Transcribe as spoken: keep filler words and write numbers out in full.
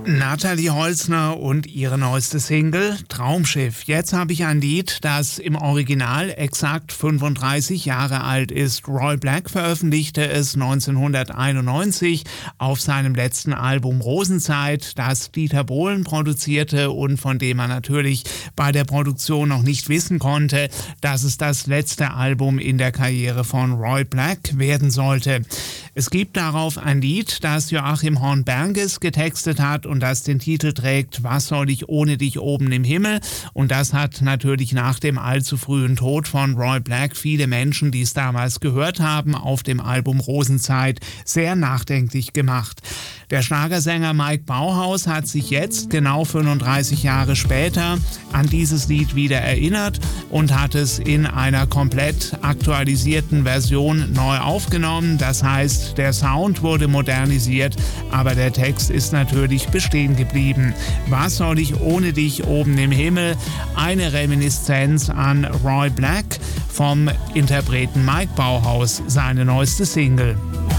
Natalie Holzner und ihre neueste Single Traumschiff. Jetzt habe ich ein Lied, das im Original exakt fünfunddreißig Jahre alt ist. Roy Black veröffentlichte es neunzehnhunderteinundneunzig auf seinem letzten Album Rosenzeit, das Dieter Bohlen produzierte und von dem man natürlich bei der Produktion noch nicht wissen konnte, dass es das letzte Album in der Karriere von Roy Black werden sollte. Es gibt darauf ein Lied, das Joachim Horn-Bernges getextet hat und das den Titel trägt Was soll ich ohne dich oben im Himmel? Und das hat natürlich nach dem allzu frühen Tod von Roy Black viele Menschen, die es damals gehört haben, auf dem Album Rosenzeit sehr nachdenklich gemacht. Der Schlagersänger Mike Bauhaus hat sich jetzt, genau fünfunddreißig Jahre später, an dieses Lied wieder erinnert und hat es in einer komplett aktualisierten Version neu aufgenommen. Das heißt, der Sound wurde modernisiert, aber der Text ist natürlich bestehen geblieben. Was soll ich ohne dich oben im Himmel? Eine Reminiszenz an Roy Black vom Interpreten Mike Bauhaus, seine neueste Single.